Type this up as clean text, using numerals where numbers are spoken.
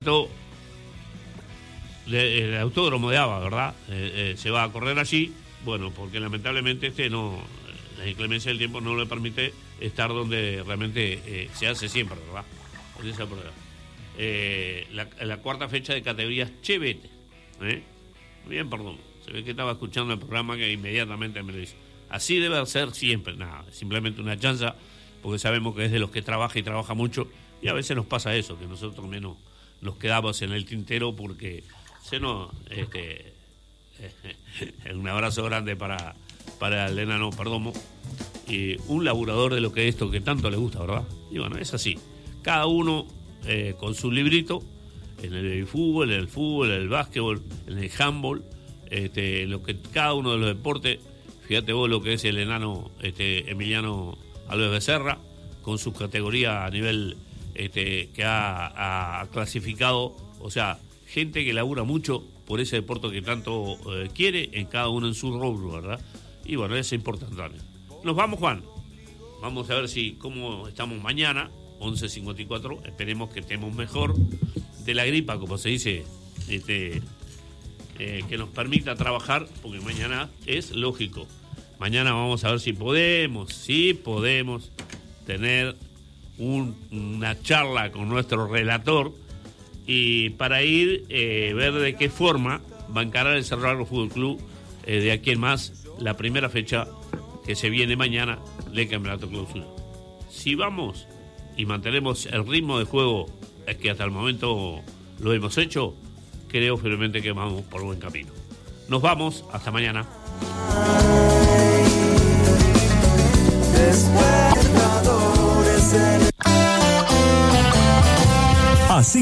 El autódromo de Aba, ¿verdad? Se va a correr allí, bueno, porque lamentablemente la inclemencia del tiempo no le permite estar donde realmente se hace siempre, ¿verdad? Ese es el problema. La cuarta fecha de categorías Chevette. Bien, perdón. Se ve que estaba escuchando el programa que inmediatamente me lo dice. Así debe ser siempre. Nada, simplemente una chanza, porque sabemos que es de los que trabaja y trabaja mucho, y a veces nos pasa eso, que nosotros menos nos quedamos en el tintero porque un abrazo grande para el enano Perdomo, y un laburador de lo que es esto que tanto le gusta, ¿verdad? Y bueno, es así. Cada uno con su librito, en el fútbol, en el básquetbol, en el handball, lo que cada uno de los deportes. Fíjate vos lo que es el enano Emiliano Alves Becerra, con su categoría a nivel que ha clasificado, o sea, gente que labura mucho por ese deporte que tanto quiere, en cada uno en su rubro, ¿verdad? Y bueno, eso es importante también. Nos vamos, Juan. Vamos a ver cómo estamos mañana, 11:54. Esperemos que estemos mejor de la gripa, como se dice, que nos permita trabajar, porque mañana es lógico. Mañana vamos a ver si podemos tener una charla con nuestro relator, y para ir ver de qué forma va a encarar el Cerro Largo Fútbol Club de aquí en más la primera fecha que se viene mañana del Campeonato Clausura. Si vamos y mantenemos el ritmo de juego que hasta el momento lo hemos hecho, creo firmemente que vamos por buen camino. Nos vamos, hasta mañana.